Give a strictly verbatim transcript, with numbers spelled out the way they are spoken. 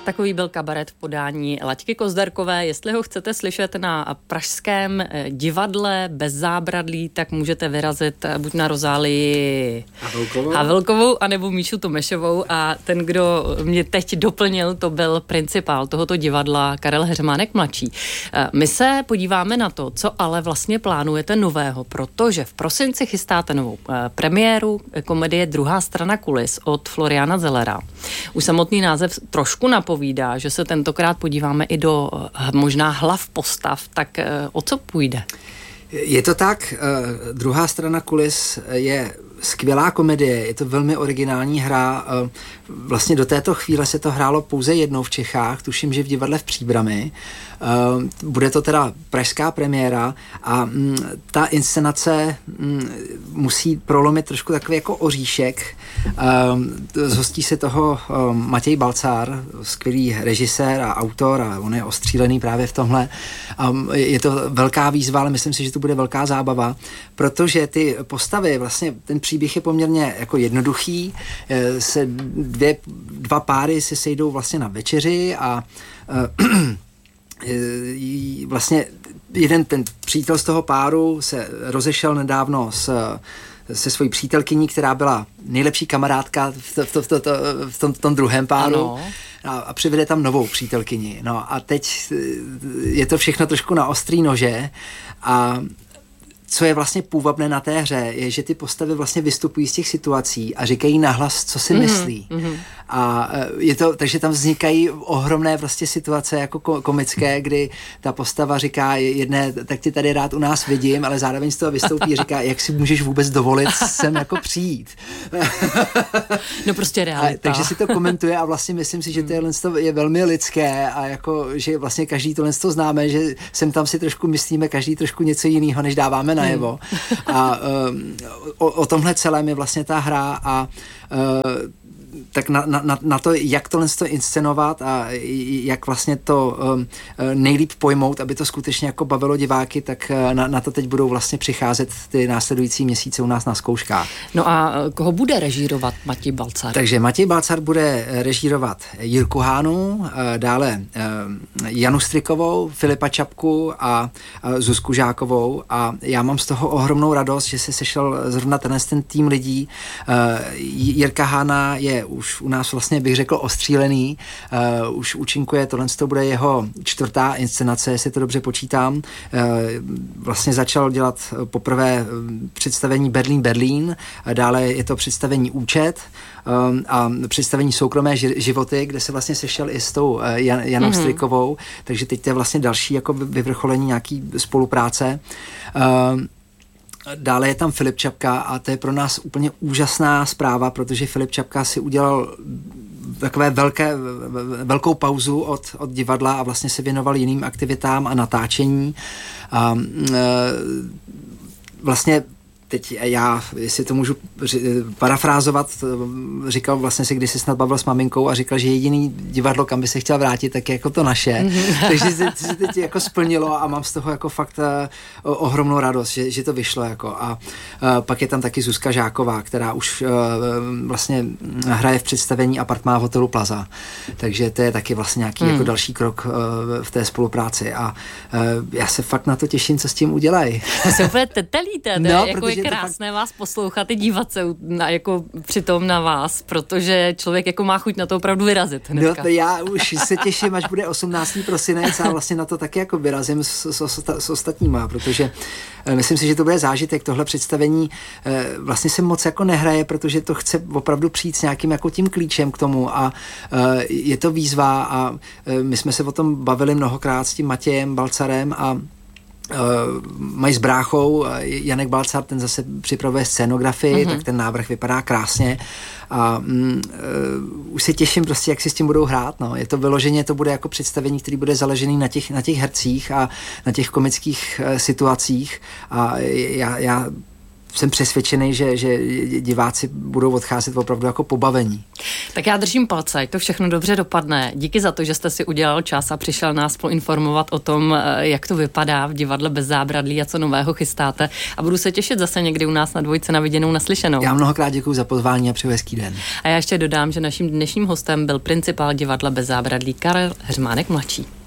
takový byl kabaret v podání Laďky Kozdarkové. Jestli ho chcete slyšet na pražském divadle bez zábradlí, tak můžete vyrazit buď na Rozálii Havelkovou, Havelkovou anebo Míšu Tomešovou, a ten, kdo mě teď doplnil, to byl principál tohoto divadla Karel Heřmánek mladší. My se podíváme na to, co ale vlastně plánujete nového, protože v prosinci chystáte novou premiéru komedie Druhá strana kulis od Floriana Zellera. Už samotný název trošku napovídá, že se tentokrát podíváme i do možná hlav postav, tak o co půjde? Je to tak, Druhá strana kulis je skvělá komedie, je to velmi originální hra. Vlastně do této chvíle se to hrálo pouze jednou v Čechách, tuším, že v divadle v Příbrami. Bude to teda pražská premiéra a ta inscenace musí prolomit trošku takový jako oříšek. Zhostí se toho Matěj Balcar, skvělý režisér a autor, a on je ostřílený právě v tomhle. Je to velká výzva, ale myslím si, že to bude velká zábava, protože ty postavy, vlastně ten příběh je poměrně jako jednoduchý, se dvě, dva páry se sejdou vlastně na večeři a vlastně jeden ten přítel z toho páru se rozešel nedávno s se svojí přítelkyní, která byla nejlepší kamarádka v, to, v, to, v, to, v, tom, v tom druhém páru. Ano. A, a přivede tam novou přítelkyni. No a teď je to všechno trošku na ostrý nože a co je vlastně půvabné na té hře, je, že ty postavy vlastně vystupují z těch situací a říkají nahlas, co si mm-hmm. myslí. Mm-hmm. A je to, takže tam vznikají ohromné vlastně situace jako komické, kdy ta postava říká jedné, tak tě tady rád u nás vidím, ale zároveň z toho vystoupí a říká, jak si můžeš vůbec dovolit sem jako přijít. No prostě realita. A, takže si to komentuje a vlastně myslím si, že to je velmi lidské a jako, že vlastně každý tohle to známe, že sem tam si trošku myslíme, každý trošku něco jiného, než dáváme najevo. Hmm. A um, o, o tomhle celém je vlastně ta hra a uh, tak na, na, na to, jak tohle to inscenovat a jak vlastně to um, nejlíp pojmout, aby to skutečně jako bavilo diváky, tak na, na to teď budou vlastně přicházet ty následující měsíce u nás na zkouškách. No a koho bude režírovat Matěj Balcar? Takže Matěj Balcar bude režírovat Jirku Hánu, dále Janu Strikovou, Filipa Čapku a Zuzku Žákovou a já mám z toho ohromnou radost, že se sešel zrovna tenhle ten tým lidí. Jirka Hána je už u nás vlastně bych řekl ostřílený, uh, už účinkuje, tohle to bude jeho čtvrtá inscenace, jestli to dobře počítám. Uh, vlastně začal dělat poprvé představení Berlín Berlín, dále je to představení Účet um, a představení Soukromé životy, kde se vlastně sešel i s tou uh, Jan, Janou mm-hmm. Strikovou, takže teď to je vlastně další jako vyvrcholení nějaký spolupráce. Uh, Dále je tam Filip Čapka a to je pro nás úplně úžasná zpráva, protože Filip Čapka si udělal takové velké, velkou pauzu od, od divadla a vlastně se věnoval jiným aktivitám a natáčení. A, e, vlastně teď já, jestli to můžu parafrázovat, říkal vlastně si, když se snad bavil s maminkou a říkal, že jediný divadlo, kam by se chtěl vrátit, tak je jako to naše. Takže se, se teď jako splnilo a mám z toho jako fakt uh, ohromnou radost, že, že to vyšlo. Jako. A uh, pak je tam taky Zuzka Žáková, která už uh, vlastně hraje v představení Apartmá v hotelu Plaza. Takže to je taky vlastně nějaký hmm. jako další krok uh, v té spolupráci. A uh, já se fakt na to těším, co s tím udělají. Se úplně tetelíte, no, jako je krásné fakt vás poslouchat i dívat se na, jako přitom na vás, protože člověk jako má chuť na to opravdu vyrazit hnedka. No, já už se těším, až bude osmnáctého prosince a vlastně na to taky jako vyrazím s, s, s ostatníma, protože myslím si, že to bude zážitek. Tohle představení vlastně se moc jako nehraje, protože to chce opravdu přijít s nějakým jako tím klíčem k tomu a je to výzva a my jsme se o tom bavili mnohokrát s tím Matějem Balcarem a Uh, mají s bráchou, Janek Balcar, ten zase připravuje scénografii, mm-hmm. tak ten návrh vypadá krásně a um, uh, už se těším prostě, jak si s tím budou hrát, no. Je to vyloženě, to bude jako představení, který bude založený na těch, na těch hercích a na těch komických uh, situacích a já, já jsem přesvědčený, že, že diváci budou odcházet opravdu jako pobavení. Tak já držím palce, ať to všechno dobře dopadne. Díky za to, že jste si udělal čas a přišel nás poinformovat o tom, jak to vypadá v divadle Bez zábradlí a co nového chystáte. A budu se těšit zase někdy u nás na Dvojce na viděnou, naslyšenou. Já mnohokrát děkuji za pozvání a přeji hezký den. A já ještě dodám, že naším dnešním hostem byl principál divadla Bez zábradlí Karel Heřmánek mladší.